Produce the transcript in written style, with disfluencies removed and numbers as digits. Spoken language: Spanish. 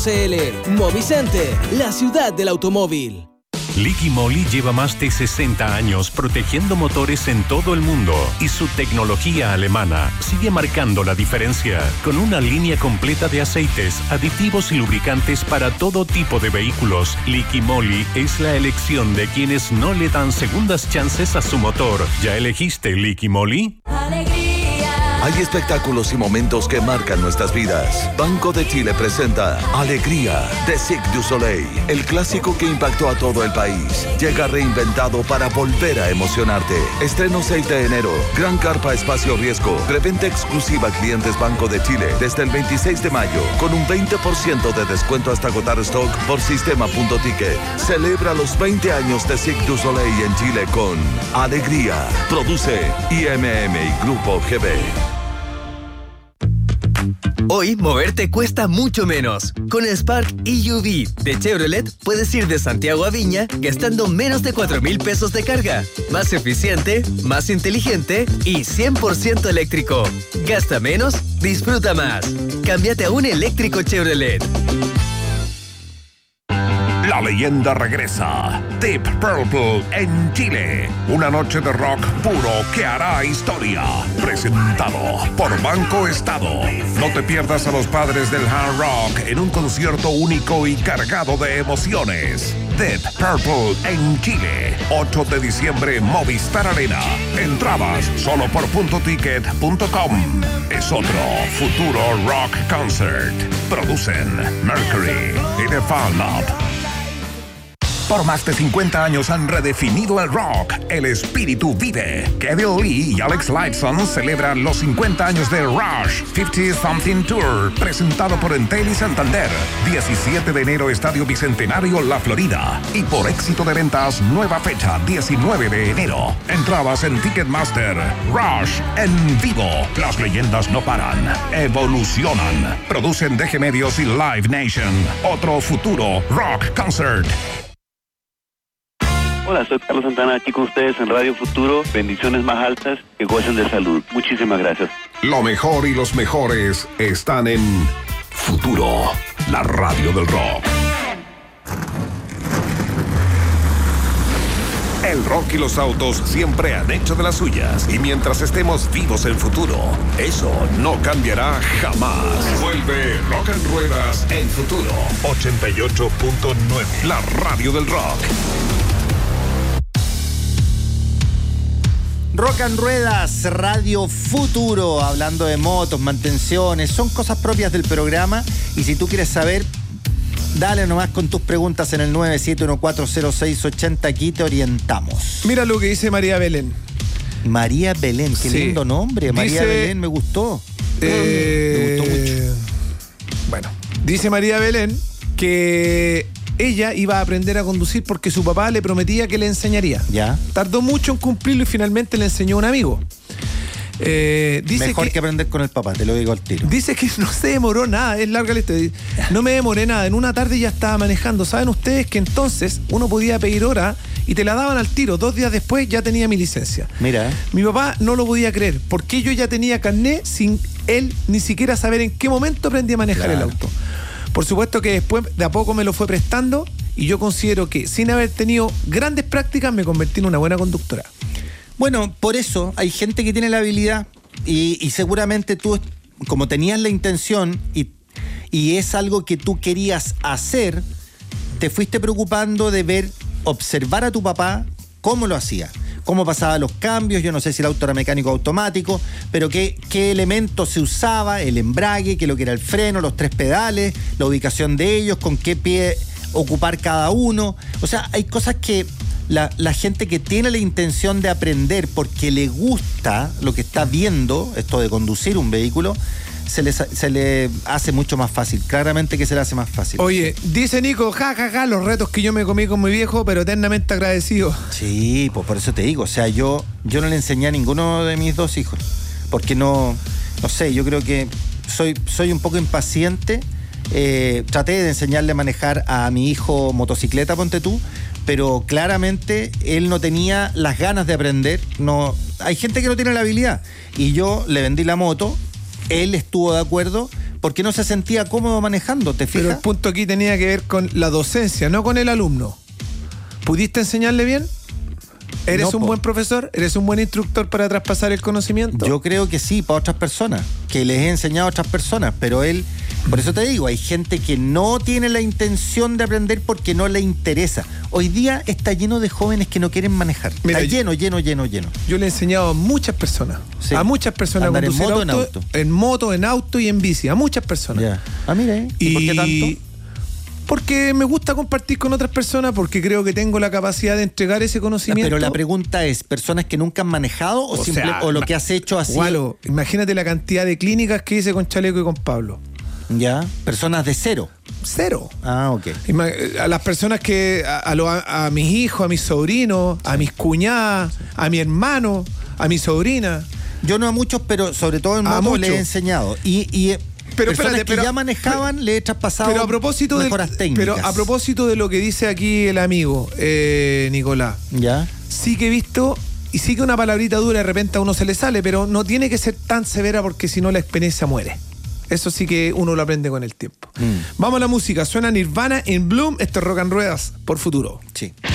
Movicenter, la ciudad del automóvil. Liqui Moly lleva más de 60 años protegiendo motores en todo el mundo y su tecnología alemana sigue marcando la diferencia con una línea completa de aceites, aditivos y lubricantes para todo tipo de vehículos. Liqui Moly es la elección de quienes no le dan segundas chances a su motor. ¿Ya elegiste Liqui Moly? Hay espectáculos y momentos que marcan nuestras vidas. Banco de Chile presenta Alegría de Cirque du Soleil, el clásico que impactó a todo el país. Llega reinventado para volver a emocionarte. Estreno 6 de enero. Gran carpa espacio riesgo. Preventa exclusiva a clientes Banco de Chile desde el 26 de mayo con un 20% de descuento hasta agotar stock por sistema.ticket. Celebra los 20 años de Cirque du Soleil en Chile con Alegría. Produce IMM y Grupo GB. Hoy, moverte cuesta mucho menos. Con el Spark EUV de Chevrolet, puedes ir de Santiago a Viña gastando menos de 4,000 pesos de carga. Más eficiente, más inteligente y 100% eléctrico. Gasta menos, disfruta más. Cámbiate a un eléctrico Chevrolet. La leyenda regresa. Deep Purple en Chile. Una noche de rock puro que hará historia. Presentado por Banco Estado. No te pierdas a los padres del hard rock en un concierto único y cargado de emociones. Deep Purple en Chile. 8 de diciembre, Movistar Arena. Entradas solo por .ticket.com. Es otro futuro rock concert. Producen Mercury y The Fan Up. Por más de 50 años han redefinido el rock. El espíritu vive. Kevin Lee y Alex Lifeson celebran los 50 años de Rush 50 Something Tour, presentado por Entel y Santander. 17 de enero, Estadio Bicentenario, La Florida. Y por éxito de ventas, nueva fecha, 19 de enero. Entradas en Ticketmaster. Rush en vivo. Las leyendas no paran. Evolucionan. Producen DG Medios y Live Nation. Otro futuro rock concert. Hola, soy Carlos Santana, aquí con ustedes en Radio Futuro. Bendiciones más altas, que gocen de salud. Muchísimas gracias. Lo mejor y los mejores están en Futuro, la radio del rock. El rock y los autos siempre han hecho de las suyas. Y mientras estemos vivos en Futuro, eso no cambiará jamás. Vuelve Rock and Ruedas en Futuro. 88.9, la radio del rock. Rock and Ruedas, Radio Futuro, hablando de motos, mantenciones, son cosas propias del programa. Y si tú quieres saber, dale nomás con tus preguntas en el 97140680, aquí te orientamos. Mira lo que dice María Belén. María Belén, qué lindo nombre. María Belén, me gustó. Me gustó mucho. Bueno, dice María Belén que ella iba a aprender a conducir porque su papá le prometía que le enseñaría. Ya. Tardó mucho en cumplirlo y finalmente le enseñó a un amigo. Dice mejor que aprender con el papá, te lo digo al tiro. Dice que no se demoró nada, es larga la historia. No me demoré nada, en una tarde ya estaba manejando. ¿Saben ustedes que entonces uno podía pedir hora y te la daban al tiro? 2 días después ya tenía mi licencia. Mira. Mi papá no lo podía creer, porque yo ya tenía carné sin él ni siquiera saber en qué momento aprendí a manejar el auto. Por supuesto que después de a poco me lo fue prestando y yo considero que sin haber tenido grandes prácticas me convertí en una buena conductora. Bueno, por eso hay gente que tiene la habilidad y seguramente tú, como tenías la intención y es algo que tú querías hacer, te fuiste preocupando de observar a tu papá cómo lo hacía, cómo pasaba los cambios. Yo no sé si el auto era mecánico o automático, pero qué elementos se usaba, el embrague, qué lo que era el freno, los 3 pedales, la ubicación de ellos, con qué pie ocupar cada uno. O sea, hay cosas que la gente que tiene la intención de aprender porque le gusta lo que está viendo, esto de conducir un vehículo, se le hace mucho más fácil. Claramente que se le hace más fácil. Oye, dice Nico, los retos que yo me comí con mi viejo, pero eternamente agradecido. Sí, pues por eso te digo. O sea, yo no le enseñé a ninguno de mis 2 hijos. Porque no sé, yo creo que soy un poco impaciente. Traté de enseñarle a manejar a mi hijo motocicleta, ponte tú, pero claramente él no tenía las ganas de aprender. No, hay gente que no tiene la habilidad. Y yo le vendí la moto, él estuvo de acuerdo, porque no se sentía cómodo manejando, ¿te fijas? Pero el punto aquí tenía que ver con la docencia, no con el alumno. ¿Pudiste enseñarle bien? ¿Eres un buen profesor? ¿Eres un buen instructor para traspasar el conocimiento? Yo creo que sí, para otras personas, que les he enseñado a otras personas, pero él, por eso te digo, hay gente que no tiene la intención de aprender porque no le interesa. Hoy día está lleno de jóvenes que no quieren manejar. Mira, está lleno. Yo le he enseñado a muchas personas. Sí. A muchas personas Andar a conducir en moto, en moto, en auto y en bici. A muchas personas. Ya. Ah, mira, ¿y por qué tanto? Porque me gusta compartir con otras personas, porque creo que tengo la capacidad de entregar ese conocimiento. Pero la pregunta es, ¿personas que nunca han manejado o lo que has hecho así? Gualo, imagínate la cantidad de clínicas que hice con Chaleco y con Pablo. Ya, personas de cero. Cero. Ah, ok. A las personas que, a mis hijos, a mis sobrinos, a mis cuñadas, a mi hermano, a mi sobrina. Yo no a muchos, pero sobre todo en moto les he enseñado. Pero personas que ya manejaban, le he traspasado mejoras técnicas. Pero a propósito de lo que dice aquí el amigo Nicolás, ¿ya? Sí que he visto, y sí que una palabrita dura de repente a uno se le sale, pero no tiene que ser tan severa porque si no la experiencia muere. Eso sí que uno lo aprende con el tiempo. Vamos a la música, suena Nirvana en Bloom, esto es Rock and Ruedas por Futuro. Sí.